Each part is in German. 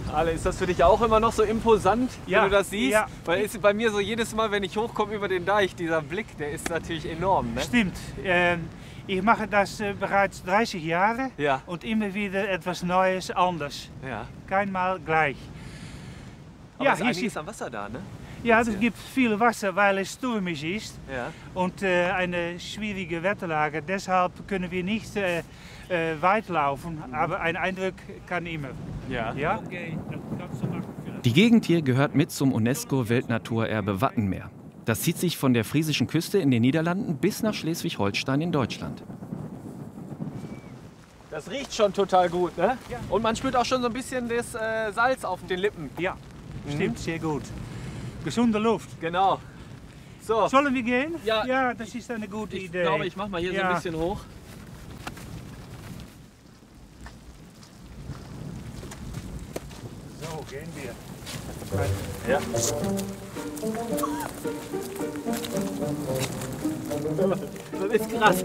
Ale, ist das für dich auch immer noch so imposant, Ja, wenn du das siehst? ja. Weil ist bei mir so jedes Mal, wenn ich hochkomme über den Deich, dieser Blick, der ist natürlich enorm. Ne? Stimmt. Ich mache das bereits 30 Jahre Ja. und immer wieder etwas Neues, anders. Ja. Keinmal gleich. Aber Ja, das hier einiges ist, am Wasser da, ne? ja, es gibt viel Wasser, weil es stürmisch ist Ja. und eine schwierige Wetterlage. Deshalb können wir nicht weit laufen, aber ein Eindruck kann immer. Ja. Ja? Okay, das kannst du machen. Die Gegend hier gehört mit zum UNESCO-Weltnaturerbe Wattenmeer. Das zieht sich von der friesischen Küste in den Niederlanden bis nach Schleswig-Holstein in Deutschland. Das riecht schon total gut, ne? Ja. Und man spürt auch schon so ein bisschen das Salz auf den Lippen. Ja, stimmt, sehr gut. Gesunde Luft. Genau. So, Sollen wir gehen? Ja. Ja, das ist eine gute ich Idee. glaube, ich mache mal hier so ein bisschen hoch. So, gehen wir. Ja. Das ist krass.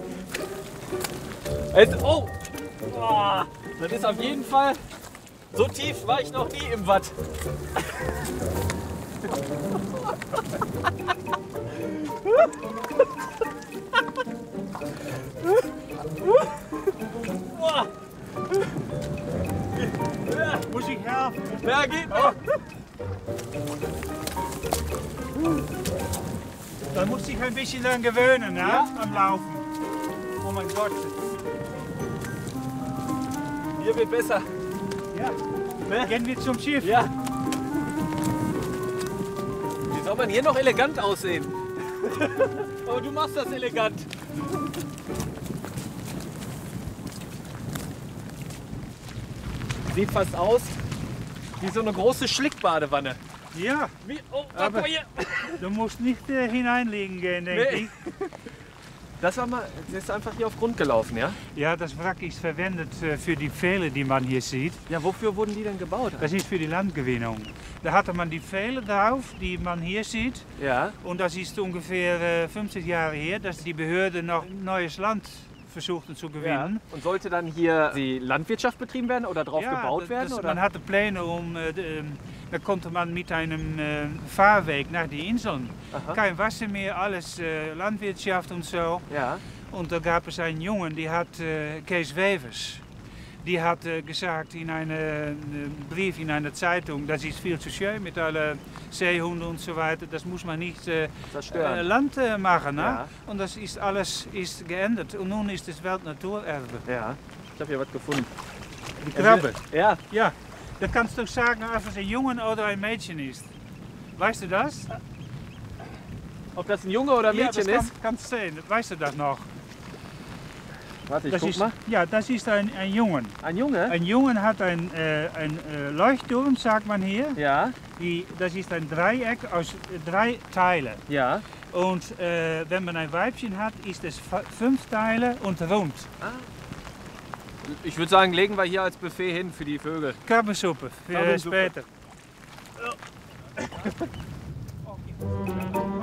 Oh! Boah, das ist auf jeden Fall, so tief war ich noch nie im Watt. Boah. Ja, Muss ich helfen? ja, geht noch. Da muss ich ein bisschen dran gewöhnen, ne? Ja. Am Laufen. Oh mein Gott. Hier wird besser. Ja. Ne? Gehen wir zum Schiff. Ja. Wie soll man hier noch elegant aussehen? Aber du machst das elegant. Sieht fast aus wie so eine große Schlickbadewanne. Ja, Wie, oh, Aber- guck mal hier. du musst nicht hineinlegen gehen, denke Nee. ich. Das ist einfach hier auf Grund gelaufen, ja? Ja, das Wrack ist verwendet für die Pfähle, die man hier sieht. Ja, wofür wurden die denn gebaut? Das ist für die Landgewinnung. Da hatte man die Pfähle drauf, die man hier sieht. Ja, Und das ist ungefähr 50 Jahre her, dass die Behörde noch neues Land versuchten zu ja. gewinnen. Und sollte dann hier die Landwirtschaft betrieben werden oder drauf gebaut werden? Oder? Man hatte Pläne da konnte man mit einem Fahrweg nach die Inseln. Aha. Kein Wasser mehr, alles Landwirtschaft und so. Ja, Und da gab es einen Jungen, die hat Kees Wevers. Die hat gesagt in einem Brief in einer Zeitung, das ist viel zu schön mit allen Seehunden und so weiter. Das muss man nicht zerstören. Land machen. Ne? Ja. Und das ist alles ist geändert. Und nun ist es Weltnaturerbe. Ja, ich habe hier was gefunden. Die Krabbe. Ja, Ja, da kannst du sagen, ob es ein Junge oder ein Mädchen ist. Weißt du das? ob das ein Junge oder ein Mädchen ja, das ist? kannst du sehen. Weißt du das noch? Warte, ich Das guck ist, mal. ja, das ist ein Jungen. Ein Junge? Ein Jungen hat ein Leuchtturm, sagt man hier. Ja, Das ist ein Dreieck aus 3 Teilen. ja. Und wenn man ein Weibchen hat, ist es 5 Teile und rund. Ich würde sagen, legen wir hier als Buffet hin für die Vögel. Krabbensuppe für Krabbensuppe. später.